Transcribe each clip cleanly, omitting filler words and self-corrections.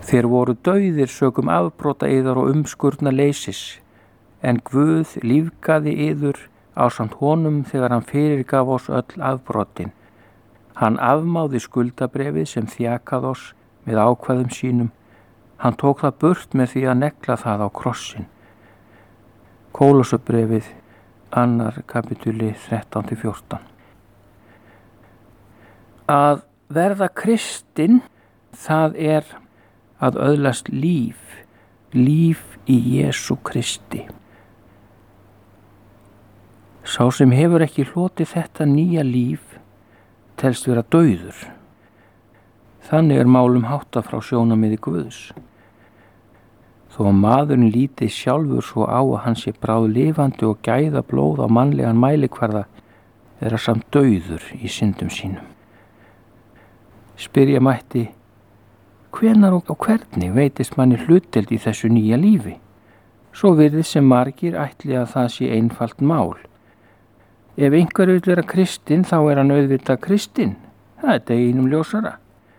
Þér voru dauðir sökum afbrota yðar og umskurna leysis, en Guð lífgaði yður ásamt honum þegar hann fyrirgaf oss öll afbrotin. Hann afmáði skuldabrefið sem þjakað oss með ákvæðum sínum. Hann tók það burt með því að negla það á krossin. Kólossabrefið, 2. kapitúli 13-14. Að verða kristinn, það er að öðlast líf í Jesú Kristi. Sá sem hefur ekki hlotið þetta nýja líf telst vera dauður. Þannig er málum háttað frá sjónarmiði Guðs. Þó að maðurinn líti sjálfur svo á að hann sé bráðlifandi og gæða blóð á mannlegan mælikvarða, er hann samt dauður í syndum sínum. Spyrja mætti, hvenær og hvernig veitist manni hlutdeild í þessu nýja lífi? Svo virðist sem margir ætli að það sé einfalt mál. Ef einhver vill vera kristinn, þá er hann auðvitað kristinn. Það er deginum ljósara.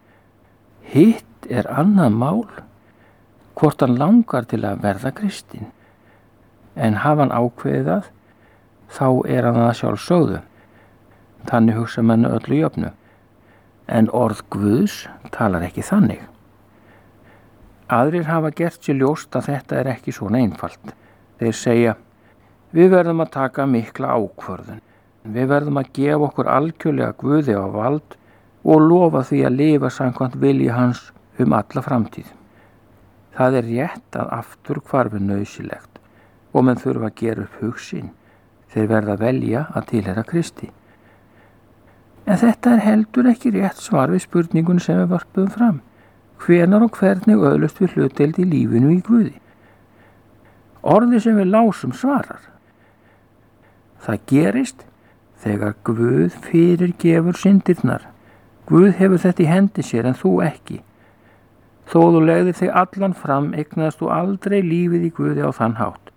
Hitt er annað mál, hvort hann langar til að verða kristinn. En hafa hann ákveðið það, þá er hann það sjálfsögðu. Þannig hugsa menn öllu jöfnu. En orð Guðs talar ekki þannig. Aðrir hafa gert sér ljóst að þetta er ekki svona einfalt. Þeir segja, við verðum að taka mikla ákvörðun. Við verðum að gefa okkur algjörlega Guði á vald og lofa því að lifa samkvæmt vilja hans alla framtíð. Það er rétt að afturhvarfi nauðsynlegt og menn þurfa að gera upp hug sinn. Þeir verða að velja að tilheyra Kristi. En þetta er heldur ekki rétt svar við spurningun sem við vörpuðum fram. Hvenær og hvernig öðlust við hlutdeild í lífinu í Guði? Orðið sem við lásum svarar. Það gerist þegar Guð fyrirgefur syndirnar. Guð hefur þetta í hendi sér en þú ekki. Þó þú legðir þig allan fram, eignaðist þú aldrei lífið í Guði á þann hátt.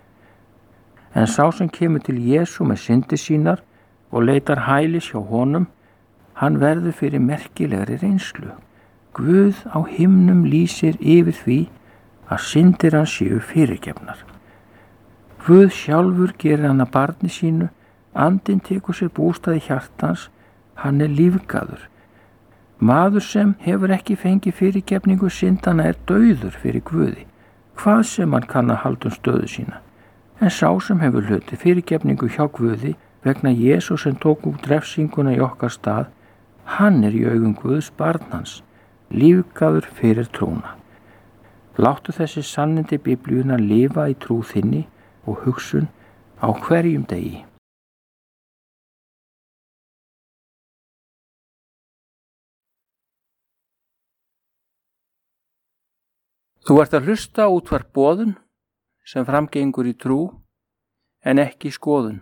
En sá sem kemur til Jesú með syndir sínar og leitar hælis hjá honum, hann verður fyrir merkilegri reynslu. Guð á himnum lýsir yfir því að syndir hans séu fyrirgefnar. Guð sjálfur gerir hann að barni sínu, andinn tekur sér bústað í hjartans, hann er lífgaður. Maður sem hefur ekki fengið fyrirgefningu syndana er dauður fyrir Guði, hvað sem hann kann að halda stöðu sína. En sá sem hefur hlutið fyrirgefningu hjá Guði vegna Jesú sem tók út refsinguna í okkar stað, hann er í augum Guðs barn hans, lífgaður fyrir trúna. Láttu þessi sannindi Biblíuna lifa í trú þinni og hugsun á hverjum degi. Þú ert að hlusta á útvarp Boðun sem framgengur í trú en ekki skoðun.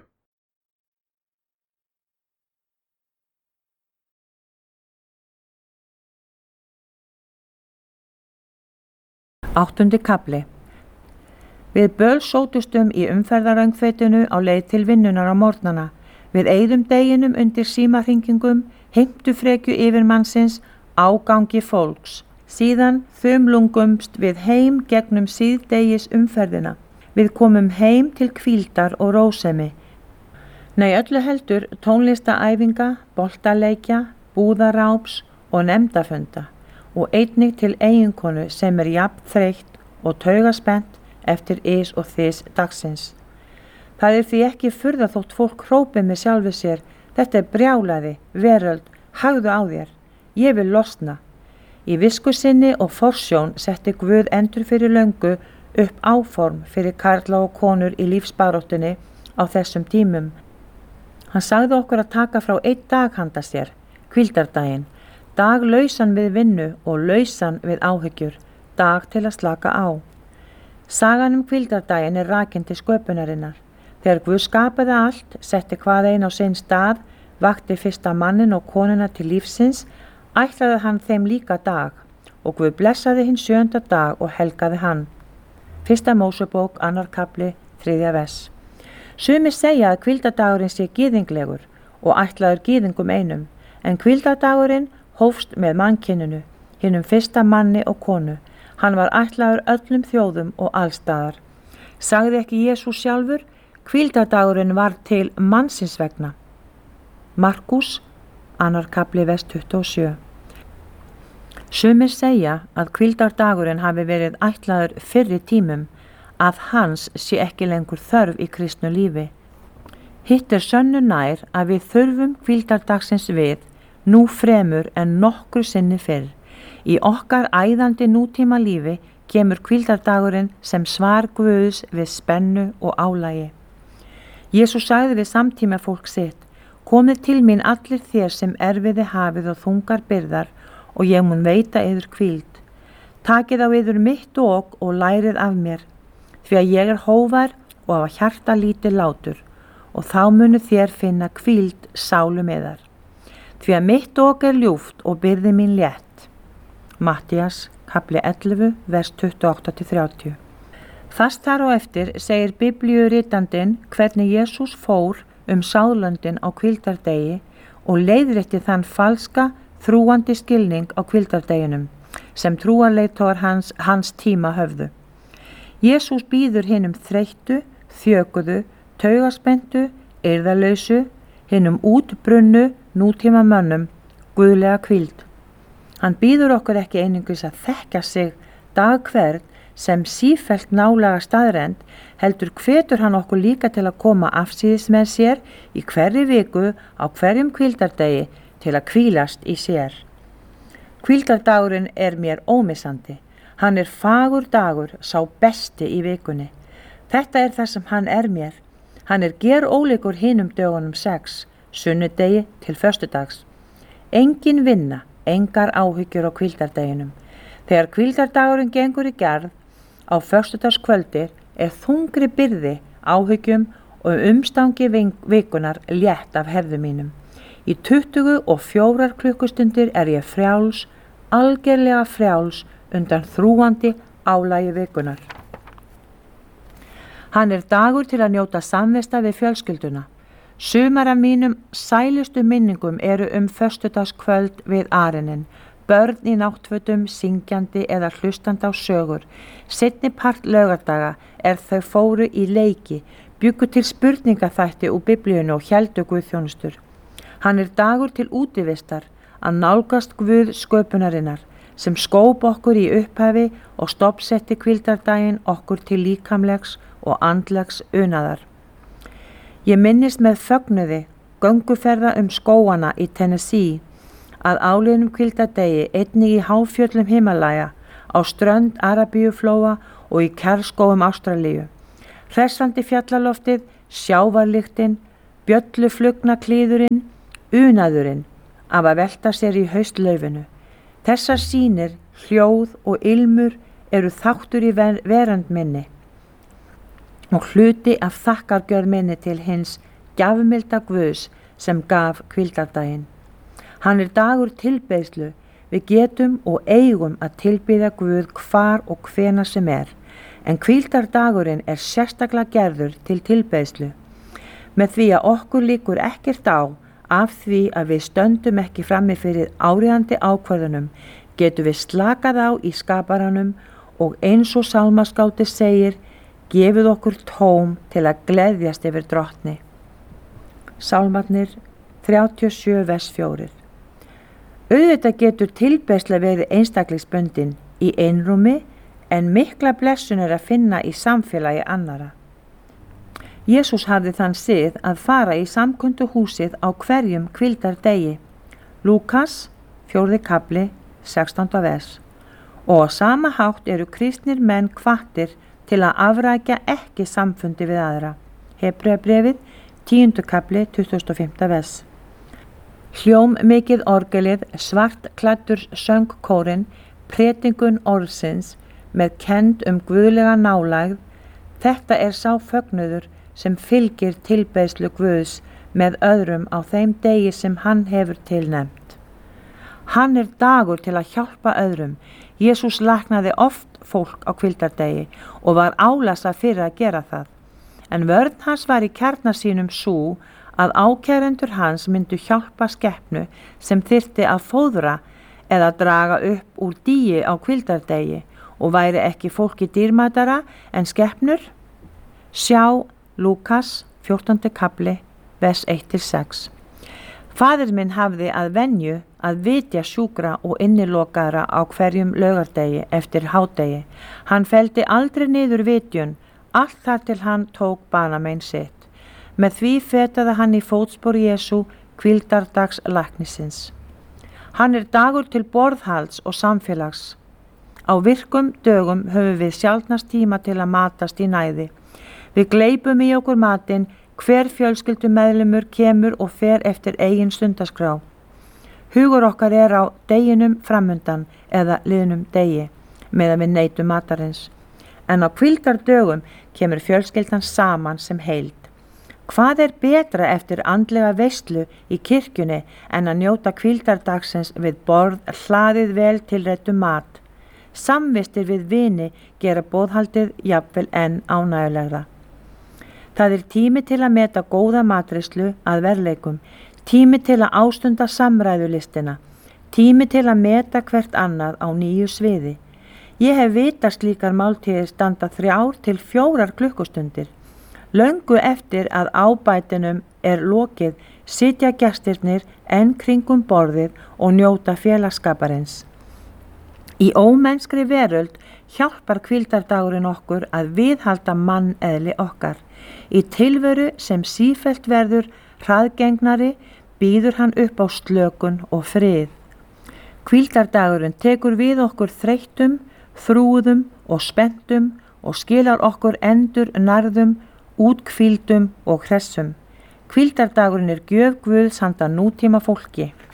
Áttundi kafli. Við bölsótustum í umferðaröngfeitinu á leið til vinnunar á morgnana. Við eyðum deginum undir símahringingum, heimtufrekju yfirmannsins, ágangi fólks. Síðan þumlungumst við heim gegnum síðdegis umferðina. Við komum heim til hvíldar og rósemi. Nei, öllu heldur tónlistaæfinga, boltaleikja, búðaráps og nefndafunda og einnig til eiginkonu sem er jafn þreytt og taugaspennt eftir ys og þys dagsins. Það er því ekki furða þótt fólk hrópi með sjálfu sér, þetta er brjálæði, veröld, hagðu á þér, ég vil losna. Í visku sinni og forsjón setti Guð endur fyrir löngu upp áform fyrir karla og konur í lífsbaráttunni á þessum tímum. Hann sagði okkur að taka frá einn dag handa sér, hvíldardaginn, dag lausan við vinnu og lausan við áhyggjur, dag til að slaka á. Sagan hvíldardaginn er rakin til sköpunarinnar. Þegar Guð skapaði allt, setti hvað ein á sinn stað, vakti fyrsta mannin og konuna til lífsins, ætlaði hann þeim líka dag og Guð blessaði hinn 7. dag og helgaði hann. 1. Mósebók, 2. kafli, 3. vers. Sumir segja að hvíldardagurinn sé gyðinglegur og ætlaður gyðingum einum, en hvíldardagurinn hófst með mannkyninu, hinum fyrsta manni og konu. Hann var ætlaður öllum þjóðum og allstaðar. Sagði ekki Jesús sjálfur, hvíldardagurinn var til mannsins vegna. Markús, 2. kapli, vers 27. Sumir segja að hvíldardagurinn hafi verið ætlaður fyrri tímum, að hans sé ekki lengur þörf í kristnu lífi. Hitt sönnu nær að við þurfum hvíldardagsins við, nú fremur en nokkru sinni fyrr. Í okkar æðandi nútíma lífi kemur hvíldardagurinn sem svar Guðs við spennu og álagi. Jesús sagði við samtíma fólk sitt, komið til mín allir þér sem erfiði hafið og þungar byrðar og ég mun veita yður hvíld. Takið á yður mitt ok og lærið af mér, því að ég hógvær og af hjarta lítið látur, og þá munu þér finna hvíld sálum yðar. Því að mitt ok ljúft og byrði mín létt. Mattías, kapli 11, vers 28-30. Þast þar á eftir segir biblíuritandinn hvernig Jesús fór sáðlöndin á hvíldardegi og leiðrétti þann falska, þrúandi skilning á hvíldardeginum sem trúarleiðtogar hans tíma höfðu. Jesús býður hinum þreyttu, þjökuðu, taugaspenntu, eirðarlausu, hinum útbrunnu nútíma mönnum guðlega hvíld. Hann býður okkur ekki einungis að þekka sig dag hvern sem sífellt nálaga staðrend, heldur hvetur hann okkur líka til að koma afsíðis með sér í hverri viku á hverjum hvíldardegi til að hvílast í sér. Hvíldardagurinn er mér ómissandi. Hann er fagur dagur, sá besti í vikunni. Þetta er það sem hann er mér. Hann er gerólíkur hinum dögunum 6, sunnudegi til föstudags. Engin vinna, engar áhyggjur á hvíldardeginum. Þegar hvíldardagurinn gengur í gerð á föstudagskvöldir er þungri byrði, áhyggjum og umstangi vikunar létt af herðum mínum. Í 24 klukkustundir er ég frjáls, algerlega frjáls undan þrúandi álagi vikunar. Hann er dagur til að njóta samvista við fjölskylduna. Sumar af mínum sælustu minningum eru föstudagskvöld við arinin, börn í náttfötum, syngjandi eða hlustandi á sögur. Seinni part laugardaga er þau fóru í leiki, bjuggu til spurningaþætti úr biblíunni og héldu guðþjónustur. Hann er dagur til útivistar, að nálgast Guð sköpunarinnar, sem skóp okkur í upphafi og stoppsetti hvíldardaginn okkur til líkamlegs og andlegs unaðar. Ég minnist með fögnuði gönguferða skóana í Tennessee, að áliðnum hvíldardegi einnig í háfjöllum Himalaya, á strönd Arabíuflóa og í kjarrskógum Ástralíu. Hressandi fjallaloftið, sjávarlyktin, bjölluflugnaklíðurinn, unaðurinn af að velta sér í haustlaufinu. Þessar sýnir, hljóð og ilmur eru þáttur í verönd minni og hluti af þakkargjörð minni til hins gjafmilda Guðs sem gaf hvíldardaginn. Hann er dagur tilbeiðslu, við getum og eigum að tilbýða Guð hvar og hvenær sem er, en hvíldardagurinn er sérstaklega gerður til tilbeiðslu. Með því að okkur líkur ekkert á af því að við stöndum ekki frammi fyrir áríðandi ákvörðunum, getum við slakað á í skaparanum og eins og sálmaskáldið segir, gefið okkur tóm til að gleðjast yfir drottni. Sálmarnir 37 vers 4. Auðvitað getur tilbeiðsla verið einstaklingsbundin í einrúmi en mikla blessun er að finna í samfélagi annara. Jesús hafði þann sið að fara í samkunduhúsið á hverjum hvíldardegi. Lúkas, 4. kapli, 16. vers. Og á sama hátt eru kristnir menn hvattir til að afrækja ekki samfundi við aðra. Hebreabréfið, 10. kapli, 25. vers. Hljóm mikið orgelið, svart klæddur söngkórinn, predikun orðsins með kennd guðlega nálægð, þetta er sá fögnuður sem fylgir tilbeiðslu Guðs með öðrum á þeim degi sem hann hefur tilnefnt. Hann er dagur til að hjálpa öðrum. Jesús læknaði oft fólk á hvíldardegi og var álasað fyrir að gera það. En vörn hans var í kjarna sínum sú að ákærendur hans myndu hjálpa skepnu sem þyrfti að fóðra eða draga upp úr dýi á hvíldardegi og væri ekki fólki dýrmætara en skepnur? Sjá Lúkas 14. kapli, vers 1-6. Faðir minn hafði að venju að vitja sjúkra og innilokaðra á hverjum laugardegi eftir hádegi. Hann feldi aldrei niður vitjun, allt þar til hann tók banamein sitt. Með því fetaði hann í fótspor Jesú hvíldardags læknisins. Hann dagur til borðhalds og samfélags. Á virkum dögum höfum við sjaldnast tíma til að matast í næði. Við gleypum í okkur matinn, hver fjölskyldumeðlimur kemur og fer eftir eigin stundaskrá. Hugur okkar á deginum framundan eða liðnum degi, meðan við neytum matarins. En á hvíldardögum kemur fjölskyldan saman sem heild. Hvað betra eftir andlega veislu í kirkjunni en að njóta hvíldardagsins við borð hlaðið vel tilrættu mat? Samvistir við vini gera boðhaldið jafnvel enn ánægjulegra. Það tími til að meta góða matreiðslu að verðleikum, tími til að ástunda samræðulistina, tími til að meta hvert annað á nýju sviði. Ég hef vitað slíkar máltíðir standa 3 til 4 klukkustundir. Löngu eftir að ábætinum lokið sitja gestirnir enn kringum borðið og njóta félagsskaparins. Í ómennskri veröld hjálpar hvíldardagurinn okkur að viðhalda manneðli okkar. Í tilveru sem sífellt verður hraðgengnari býður hann upp á slökun og frið. Hvíldardagurinn tekur við okkur þreyttum, þrúðum og spenntum og skilar okkur endur nærðum, útkvíldum og hressum. Hvíldardagurinn gjöf Guðs handa nútíma fólki.